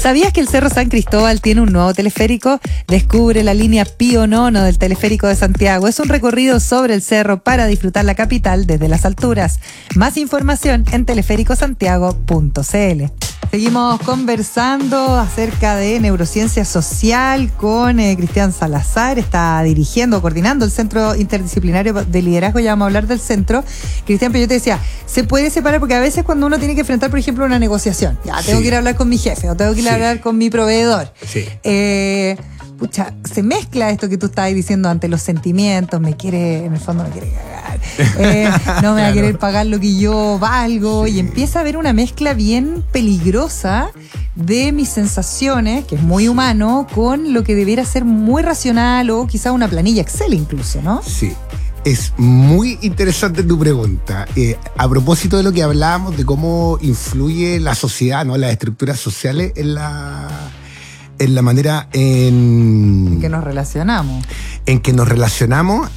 ¿Sabías que el Cerro San Cristóbal tiene un nuevo teleférico? Descubre la línea Pío Nono del teleférico de Santiago. Es un recorrido sobre el cerro para disfrutar la capital desde las alturas. Más información en teleféricosantiago.cl. Seguimos conversando acerca de neurociencia social con Cristian Salazar. Está dirigiendo, coordinando el Centro Interdisciplinario de Liderazgo. Ya vamos a hablar del centro. Cristian, pero yo te decía, se puede separar porque a veces cuando uno tiene que enfrentar, por ejemplo, una negociación, ya tengo que ir a hablar con mi jefe o tengo que ir a hablar con mi proveedor. Sí. Se mezcla esto que tú estabas diciendo ante los sentimientos, en el fondo me quiere cagar, no me va a querer pagar lo que yo valgo, y empieza a haber una mezcla bien peligrosa de mis sensaciones, que es muy humano, con lo que debiera ser muy racional o quizás una planilla Excel incluso, ¿no? Sí. Es muy interesante tu pregunta. A propósito de lo que hablábamos, de cómo influye la sociedad, ¿no? Las estructuras sociales en la manera en que nos relacionamos. En que nos relacionamos,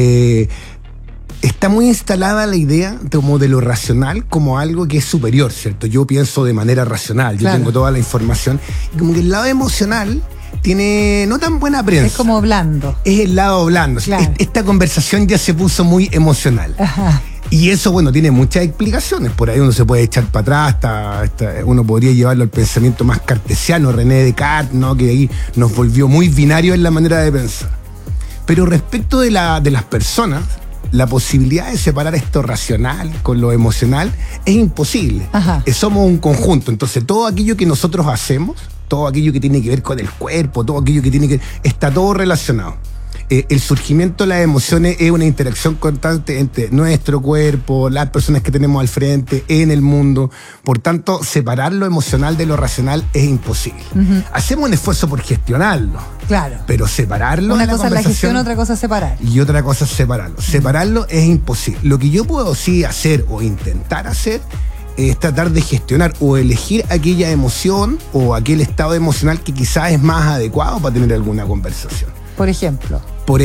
está muy instalada la idea como de lo racional como algo que es superior, ¿cierto? Yo pienso de manera racional, yo tengo toda la información. Y como que el lado emocional tiene no tan buena prensa. Es como blando. Es el lado blando. Claro. Esta conversación ya se puso muy emocional. Ajá. Y eso, bueno, tiene muchas explicaciones. Por ahí uno se puede echar para atrás, uno podría llevarlo al pensamiento más cartesiano, René Descartes, ¿no? Que ahí nos volvió muy binario en la manera de pensar. Pero respecto de las personas, la posibilidad de separar esto racional con lo emocional es imposible. Somos un conjunto. Entonces, todo aquello que nosotros hacemos, todo aquello que tiene que ver con el cuerpo, todo aquello que tiene que... está todo relacionado. El surgimiento de las emociones es una interacción constante entre nuestro cuerpo, las personas que tenemos al frente, en el mundo. Por tanto, separar lo emocional de lo racional es imposible. Hacemos un esfuerzo por gestionarlo. Claro. Pero separarlo... Una cosa es la gestión, otra cosa es separar. Y otra cosa es separarlo. Separarlo es imposible. Lo que yo puedo sí hacer o intentar hacer es tratar de gestionar o elegir aquella emoción o aquel estado emocional que quizás es más adecuado para tener alguna conversación. Por ejemplo,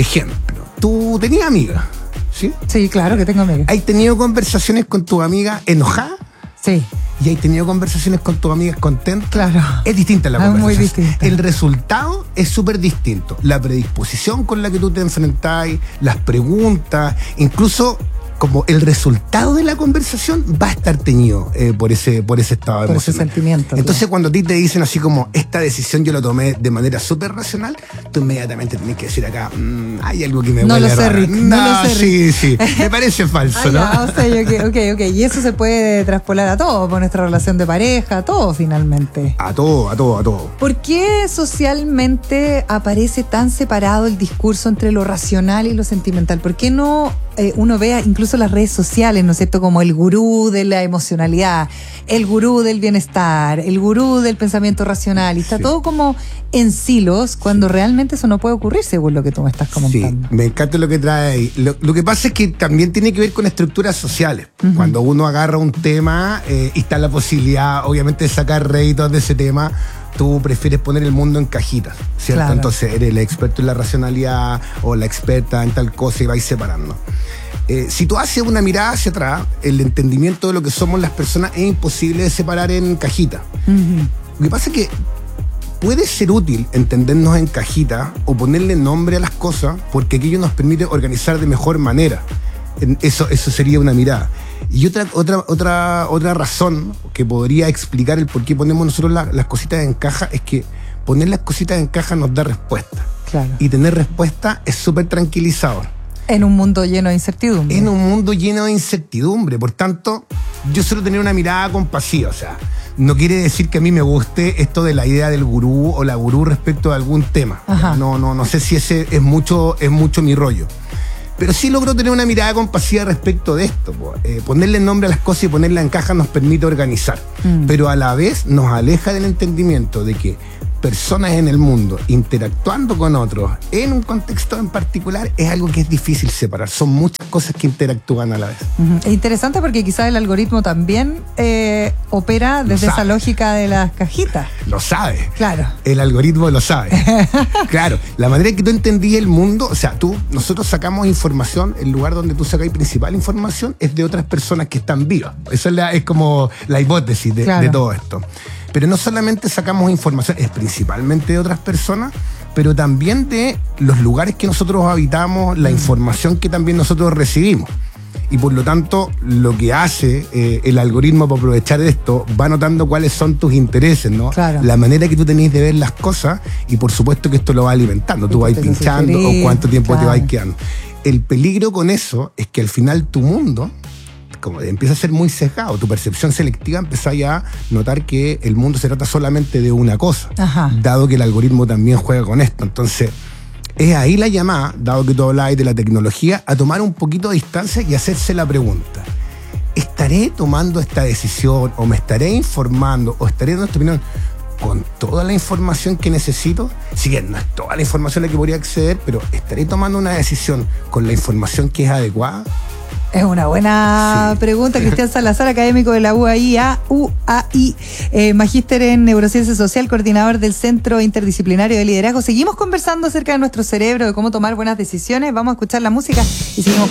tú tenías amigas, ¿sí? Sí, claro que tengo amigas. ¿Has tenido conversaciones con tu amiga enojada? Sí. ¿Y has tenido conversaciones con tus amigas contentas? Claro. Es distinta la conversación. Muy distinta. El resultado es súper distinto. La predisposición con la que tú te enfrentás, las preguntas, incluso como el resultado de la conversación va a estar teñido por ese estado emocional. Por ese sentimiento. Entonces, claro, cuando a ti te dicen así como, esta decisión yo la tomé de manera súper racional, tú inmediatamente tienes que decir acá, hay algo que me no huele lo sé, raro. Rick, no lo sé, Rick. Sí, me parece falso, ¿no? Ya, o sea, ok. Y eso se puede traspolar a todo, por nuestra relación de pareja, a todo finalmente. A todo. ¿Por qué socialmente aparece tan separado el discurso entre lo racional y lo sentimental? ¿Por qué no uno vea incluso las redes sociales, ¿no es cierto?, como el gurú de la emocionalidad, el gurú del bienestar, el gurú del pensamiento racional, y está todo como en silos, cuando realmente eso no puede ocurrir, según lo que tú me estás comentando. Sí, me encanta lo que trae ahí. Lo que pasa es que también tiene que ver con estructuras sociales. Cuando uno agarra un tema y está la posibilidad, obviamente, de sacar réditos de ese tema, tú prefieres poner el mundo en cajitas, ¿cierto? Claro. Entonces eres el experto en la racionalidad o la experta en tal cosa y vais separando. Si tú haces una mirada hacia atrás, el entendimiento de lo que somos las personas es imposible de separar en cajitas. Lo que pasa es que puede ser útil entendernos en cajitas o ponerle nombre a las cosas, porque aquello nos permite organizar de mejor manera. Eso sería una mirada. Y otra razón que podría explicar el por qué ponemos nosotros las cositas en caja es que poner las cositas en caja nos da respuesta. Claro. Y tener respuesta es súper tranquilizador. En un mundo lleno de incertidumbre. En un mundo lleno de incertidumbre. Por tanto, yo suelo tener una mirada compasiva. O sea, no quiere decir que a mí me guste esto de la idea del gurú o la gurú respecto a algún tema. No sé si ese es mucho mi rollo. Pero sí logro tener una mirada compasiva respecto de esto. Ponerle nombre a las cosas y ponerlas en caja nos permite organizar. Pero a la vez nos aleja del entendimiento de que personas en el mundo interactuando con otros en un contexto en particular es algo que es difícil separar. Son muchas cosas que interactúan a la vez. Es interesante porque quizás el algoritmo también opera desde esa lógica de las cajitas. Lo sabe. Claro. El algoritmo lo sabe. Claro. La manera en que tú entendís el mundo, o sea, nosotros sacamos información, el lugar donde tú sacáis principal información es de otras personas que están vivas. Esa es como la hipótesis de todo esto. Pero no solamente sacamos información, es principalmente de otras personas, pero también de los lugares que nosotros habitamos, la información que también nosotros recibimos. Y por lo tanto, lo que hace el algoritmo para aprovechar esto, va notando cuáles son tus intereses, ¿no? Claro. La manera que tú tenés de ver las cosas, y por supuesto que esto lo va alimentando. Tú vas pinchando o cuánto tiempo te vas quedando. El peligro con eso es que al final tu mundo, como empieza a ser muy sesgado, tu percepción selectiva empieza ya a notar que el mundo se trata solamente de una cosa, dado que el algoritmo también juega con esto. Entonces, es ahí la llamada, dado que tú hablabas de la tecnología, a tomar un poquito de distancia y hacerse la pregunta: ¿estaré tomando esta decisión o me estaré informando o estaré dando esta opinión con toda la información que necesito? Si bien no es toda la información a la que podría acceder, pero ¿estaré tomando una decisión con la información que es adecuada? Es una buena pregunta. Cristian Salazar, académico de la UAI, magíster en neurociencia social, coordinador del Centro Interdisciplinario de Liderazgo. Seguimos conversando acerca de nuestro cerebro, de cómo tomar buenas decisiones. Vamos a escuchar la música y seguimos